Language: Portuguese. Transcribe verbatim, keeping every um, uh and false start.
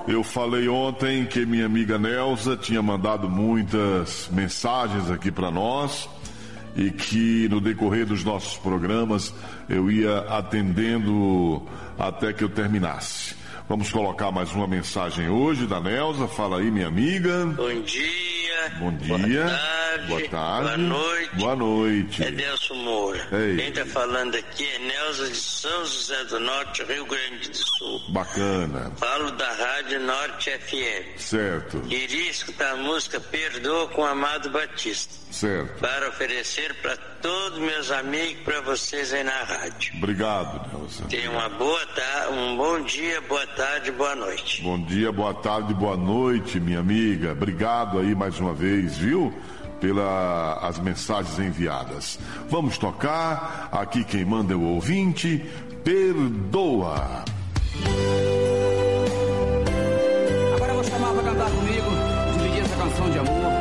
Eu falei ontem que minha amiga Nelza tinha mandado muitas mensagens aqui para nós e que no decorrer dos nossos programas eu ia atendendo até que eu terminasse. Vamos colocar mais uma mensagem hoje da Nelza. Fala aí, minha amiga. Bom dia. Bom dia. Boa tarde. Boa tarde. Boa noite. Boa noite. É Delso Moura. Ei. Quem está falando aqui é Nelza de São José do Norte, Rio Grande do Sul. Bacana. Falo da Rádio Norte F M. Certo. Queria escutar a música Perdoa com Amado Batista. Certo. Para oferecer para todos meus amigos e para vocês aí na rádio. Obrigado, Nelza. Tenha uma boa tarde, um bom dia, boa tarde, boa noite. Bom dia, boa tarde, boa noite, minha amiga. Obrigado aí mais uma vez, viu? Pelas as mensagens enviadas. Vamos tocar. Aqui quem manda é o ouvinte. Perdoa. Agora eu vou chamar pra cantar comigo, dividir essa canção de amor.